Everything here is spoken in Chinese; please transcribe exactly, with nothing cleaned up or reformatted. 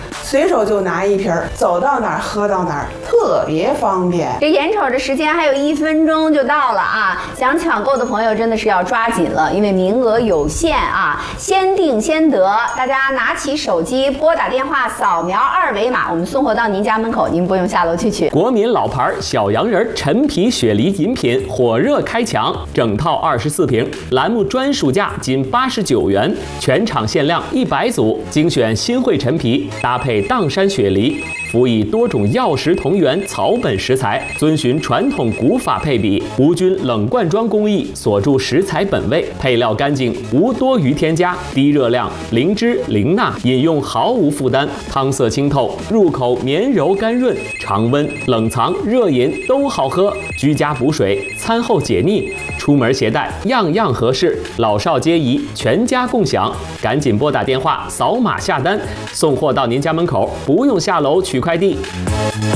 随手就拿一瓶，走到哪儿喝到哪儿，特别方便。 这眼瞅着时间还有一分钟就到了啊，想抢购的朋友真的是要抓紧了，因为名额有限啊，先订先得。大家拿起手机拨打电话，扫描二维码，我们送货到您家门口，您不用下楼去取。 国民老牌小洋人陈皮雪梨饮品火热开抢，整套二十四瓶，栏目专属价仅八十九元，全场限量一百组，精选新汇陈皮，搭配砀山雪梨，辅以多种药食同源草本食材，遵循传统古法配比，无菌冷罐装工艺，锁住食材本味，配料干净，无多余添加，低热量，零脂零钠，饮用毫无负担，汤色清透，入口绵柔甘润，常温、冷藏、热饮都好喝，居家补水，餐后解腻，出门携带样样合适，老少皆宜，全家共享。赶紧拨打电话，扫码下单，送货到您家门口，不用下楼取快递。